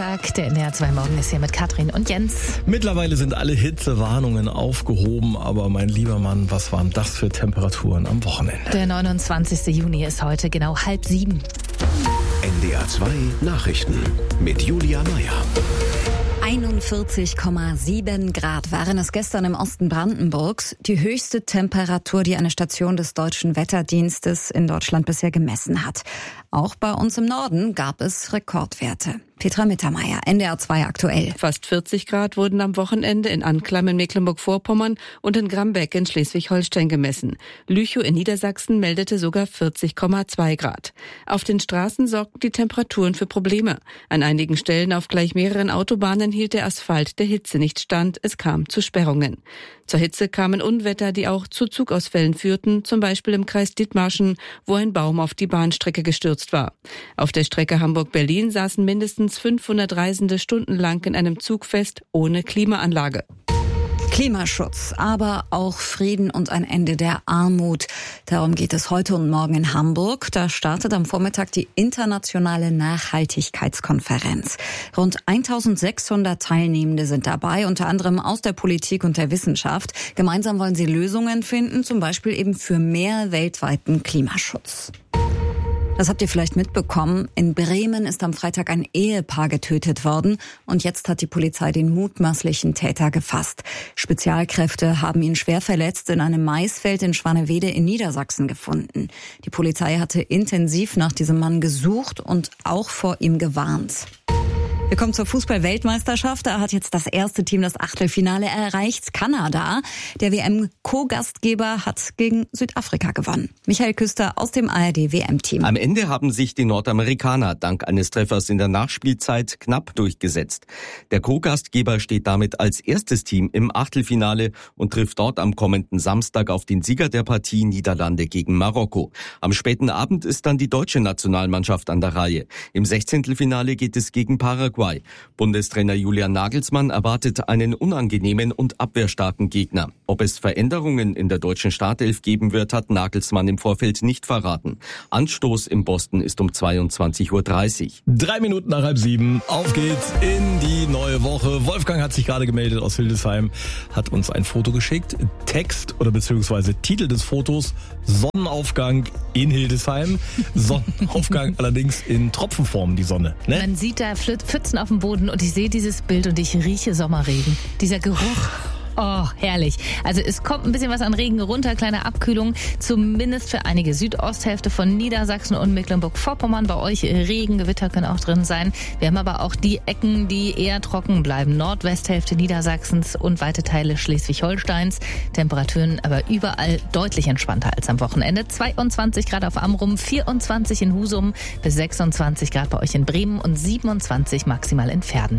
Montag, der NDR 2 Morgen ist hier mit Katrin und Jens. Mittlerweile sind alle Hitzewarnungen aufgehoben, aber mein lieber Mann, was waren das für Temperaturen am Wochenende? Der 29. Juni ist heute genau 6:30. NDR 2 Nachrichten mit Julia Meyer. 41,7 Grad waren es gestern im Osten Brandenburgs. Die höchste Temperatur, die eine Station des Deutschen Wetterdienstes in Deutschland bisher gemessen hat. Auch bei uns im Norden gab es Rekordwerte. Petra Mittermeier, NDR 2 aktuell. Fast 40 Grad wurden am Wochenende in Anklam in Mecklenburg-Vorpommern und in Grambeck in Schleswig-Holstein gemessen. Lüchow in Niedersachsen meldete sogar 40,2 Grad. Auf den Straßen sorgten die Temperaturen für Probleme. An einigen Stellen auf gleich mehreren Autobahnen hielt der Asphalt der Hitze nicht stand. Es kam zu Sperrungen. Zur Hitze kamen Unwetter, die auch zu Zugausfällen führten, zum Beispiel im Kreis Dithmarschen, wo ein Baum auf die Bahnstrecke gestürzt war. Auf der Strecke Hamburg-Berlin saßen mindestens 500 Reisende stundenlang in einem Zug fest, ohne Klimaanlage. Klimaschutz, aber auch Frieden und ein Ende der Armut. Darum geht es heute und morgen in Hamburg. Da startet am Vormittag die internationale Nachhaltigkeitskonferenz. Rund 1600 Teilnehmende sind dabei, unter anderem aus der Politik und der Wissenschaft. Gemeinsam wollen sie Lösungen finden, zum Beispiel eben für mehr weltweiten Klimaschutz. Das habt ihr vielleicht mitbekommen. In Bremen ist am Freitag ein Ehepaar getötet worden und jetzt hat die Polizei den mutmaßlichen Täter gefasst. Spezialkräfte haben ihn schwer verletzt in einem Maisfeld in Schwanewede in Niedersachsen gefunden. Die Polizei hatte intensiv nach diesem Mann gesucht und auch vor ihm gewarnt. Wir kommen zur Fußball-Weltmeisterschaft. Da hat jetzt das erste Team das Achtelfinale erreicht. Kanada, der WM-Co-Gastgeber, hat gegen Südafrika gewonnen. Michael Küster aus dem ARD-WM-Team. Am Ende haben sich die Nordamerikaner dank eines Treffers in der Nachspielzeit knapp durchgesetzt. Der Co-Gastgeber steht damit als erstes Team im Achtelfinale und trifft dort am kommenden Samstag auf den Sieger der Partie Niederlande gegen Marokko. Am späten Abend ist dann die deutsche Nationalmannschaft an der Reihe. Im 16. geht es gegen Paraguay. Bundestrainer Julian Nagelsmann erwartet einen unangenehmen und abwehrstarken Gegner. Ob es Veränderungen in der deutschen Startelf geben wird, hat Nagelsmann im Vorfeld nicht verraten. Anstoß im Boston ist um 22:30 Uhr. 3 Minuten nach 6:30. Auf geht's in die neue Woche. Wolfgang hat sich gerade gemeldet aus Hildesheim, hat uns ein Foto geschickt. Text oder beziehungsweise Titel des Fotos: Sonnenaufgang in Hildesheim. Sonnenaufgang allerdings in Tropfenform, die Sonne. Ne? Man sieht da Pfützen auf dem Boden und ich sehe dieses Bild und ich rieche Sommerregen. Dieser Geruch. Oh, herrlich. Also es kommt ein bisschen was an Regen runter, kleine Abkühlung, zumindest für einige. Südosthälfte von Niedersachsen und Mecklenburg-Vorpommern. Bei euch Regen, Gewitter können auch drin sein. Wir haben aber auch die Ecken, die eher trocken bleiben. Nordwesthälfte Niedersachsens und weite Teile Schleswig-Holsteins. Temperaturen aber überall deutlich entspannter als am Wochenende. 22 Grad auf Amrum, 24 in Husum, bis 26 Grad bei euch in Bremen und 27 maximal in Verden.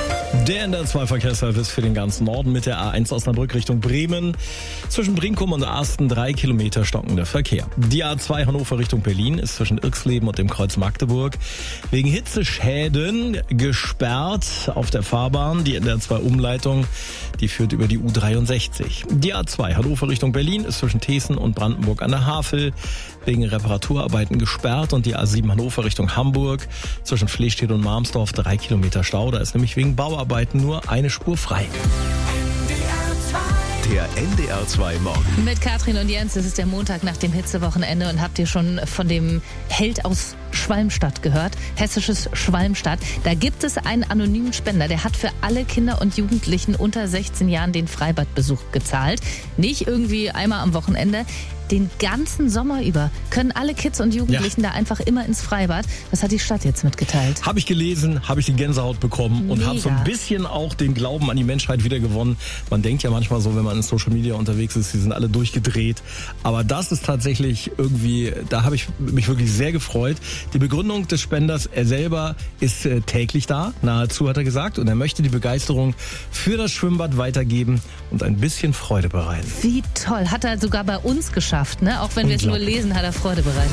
Der NDR 2 Verkehrsservice für den ganzen Norden mit der A1 Osnabrück Richtung Bremen. Zwischen Brinkum und Asten 3 Kilometer stockender Verkehr. Die A2 Hannover Richtung Berlin ist zwischen Irxleben und dem Kreuz Magdeburg wegen Hitzeschäden gesperrt auf der Fahrbahn. Die NDR 2 Umleitung, die führt über die U63. Die A2 Hannover Richtung Berlin ist zwischen Thesen und Brandenburg an der Havel wegen Reparaturarbeiten gesperrt und die A7 Hannover Richtung Hamburg zwischen Flestedt und Marmsdorf 3 Kilometer Stau. Da ist nämlich wegen Bauarbeiten nur eine Spur frei. Der NDR 2 Morgen. Mit Katrin und Jens, es ist der Montag nach dem Hitzewochenende und habt ihr schon von dem Held aus Schwalmstadt gehört? Hessisches Schwalmstadt. Da gibt es einen anonymen Spender, der hat für alle Kinder und Jugendlichen unter 16 Jahren den Freibadbesuch gezahlt. Nicht irgendwie einmal am Wochenende. Den ganzen Sommer über können alle Kids und Jugendlichen da einfach immer ins Freibad. Das hat die Stadt jetzt mitgeteilt. Habe ich gelesen, habe ich die Gänsehaut bekommen und habe so ein bisschen auch den Glauben an die Menschheit wieder gewonnen. Man denkt ja manchmal so, wenn man in Social Media unterwegs ist, die sind alle durchgedreht. Aber das ist tatsächlich irgendwie, da habe ich mich wirklich sehr gefreut. Die Begründung des Spenders, er selber ist täglich da, nahezu hat er gesagt. Und er möchte die Begeisterung für das Schwimmbad weitergeben und ein bisschen Freude bereiten. Wie toll, hat er sogar bei uns geschafft. Ne? Auch wenn wir es nur lesen, hat er Freude bereitet.